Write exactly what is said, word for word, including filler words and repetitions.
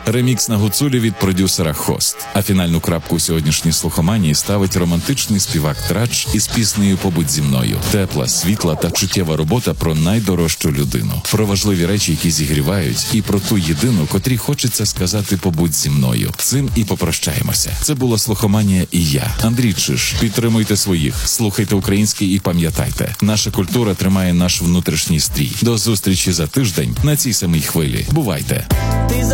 Ремікс на гуцулі від продюсера Хост. А фінальну крапку у сьогоднішній слухоманії ставить романтичний співак Трач із піснею «Побудь зі мною». Тепла, світла та чуттєва робота про найдорожчу людину. Про важливі речі, які зігрівають, і про ту єдину, котрій хочеться сказати «Побудь зі мною». Цим і попрощаємося. Це була слухоманія і я, Андрій Чиж. Підтримуйте своїх, слухайте український і пам'ятайте. Наша культура тримає наш внутрішній стрій. До зустрічі за тиждень на цій самій хвилі. Бувайте!